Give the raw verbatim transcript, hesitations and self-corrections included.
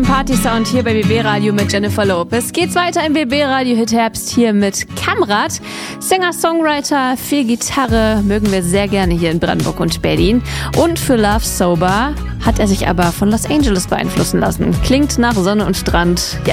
Party-Sound hier bei B B Radio mit Jennifer Lopez. Geht's weiter im B B Radio Hit Herbst hier mit Kamrat. Sänger, Songwriter, viel Gitarre, mögen wir sehr gerne hier in Brandenburg und Berlin. Und für Love Sober hat er sich aber von Los Angeles beeinflussen lassen. Klingt nach Sonne und Strand. Ja,